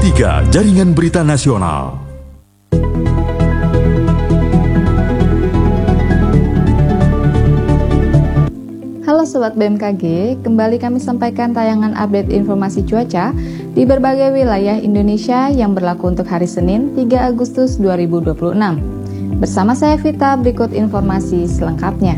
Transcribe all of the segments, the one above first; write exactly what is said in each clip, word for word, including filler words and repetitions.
tiga Jaringan Berita Nasional. Halo Sobat B M K G, kembali kami sampaikan tayangan update informasi cuaca di berbagai wilayah Indonesia yang berlaku untuk hari Senin tiga Agustus dua ribu dua puluh enam. Bersama saya Vita, berikut informasi selengkapnya.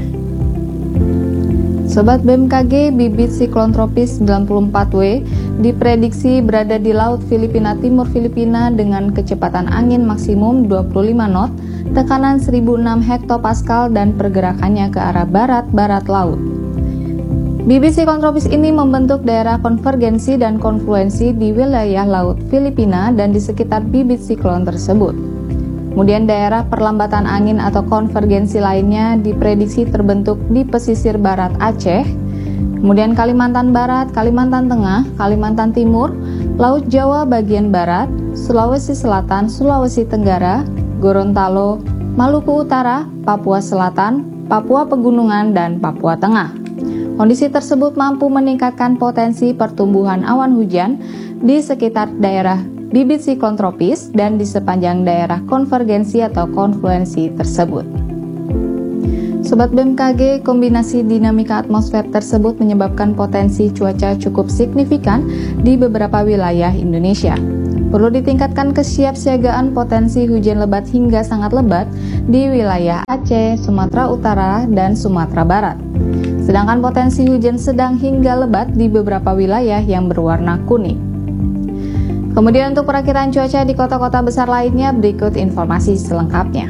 Sobat B M K G, bibit siklon tropis sembilan puluh empat W diprediksi berada di Laut Filipina Timur Filipina dengan kecepatan angin maksimum dua puluh lima knot, tekanan seribu enam hektopascal dan pergerakannya ke arah barat-barat laut. Bibit siklon tropis ini membentuk daerah konvergensi dan konfluensi di wilayah Laut Filipina dan di sekitar bibit siklon tersebut. Kemudian daerah perlambatan angin atau konvergensi lainnya diprediksi terbentuk di pesisir barat Aceh, kemudian Kalimantan Barat, Kalimantan Tengah, Kalimantan Timur, Laut Jawa bagian barat, Sulawesi Selatan, Sulawesi Tenggara, Gorontalo, Maluku Utara, Papua Selatan, Papua Pegunungan, dan Papua Tengah. Kondisi tersebut mampu meningkatkan potensi pertumbuhan awan hujan di sekitar daerah bibit siklon tropis dan di sepanjang daerah konvergensi atau konfluensi tersebut. Sobat B M K G, kombinasi dinamika atmosfer tersebut menyebabkan potensi cuaca cukup signifikan di beberapa wilayah Indonesia. Perlu ditingkatkan kesiapsiagaan potensi hujan lebat hingga sangat lebat di wilayah Aceh, Sumatera Utara, dan Sumatera Barat. Sedangkan potensi hujan sedang hingga lebat di beberapa wilayah yang berwarna kuning. Kemudian untuk perakitan cuaca di kota-kota besar lainnya, berikut informasi selengkapnya.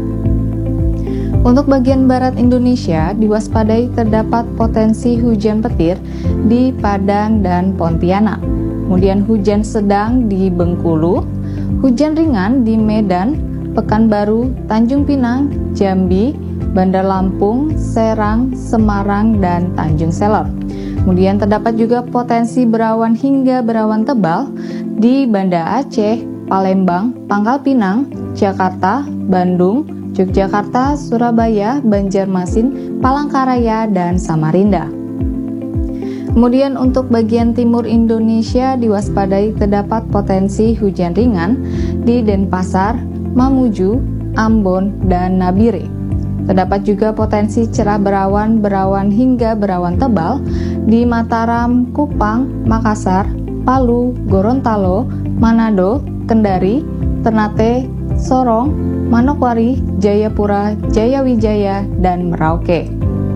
Untuk bagian barat Indonesia, diwaspadai terdapat potensi hujan petir di Padang dan Pontianak. Kemudian hujan sedang di Bengkulu, hujan ringan di Medan, Pekanbaru, Tanjung Pinang, Jambi, Bandar Lampung, Serang, Semarang, dan Tanjung Selor. Kemudian terdapat juga potensi berawan hingga berawan tebal di Banda Aceh, Palembang, Pangkal Pinang, Jakarta, Bandung, Yogyakarta, Surabaya, Banjarmasin, Palangkaraya, dan Samarinda. Kemudian untuk bagian timur Indonesia diwaspadai terdapat potensi hujan ringan di Denpasar, Mamuju, Ambon, dan Nabire. Terdapat juga potensi cerah berawan, berawan hingga berawan tebal di Mataram, Kupang, Makassar, Palu, Gorontalo, Manado, Kendari, Ternate, Sorong, Manokwari, Jayapura, Jayawijaya, dan Merauke.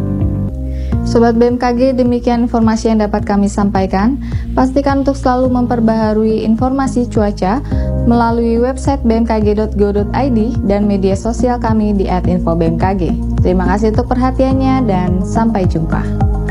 Sobat B M K G, demikian informasi yang dapat kami sampaikan. Pastikan untuk selalu memperbaharui informasi cuaca melalui website b m k g dot go dot i d dan media sosial kami di at info b m k g. Terima kasih untuk perhatiannya dan sampai jumpa.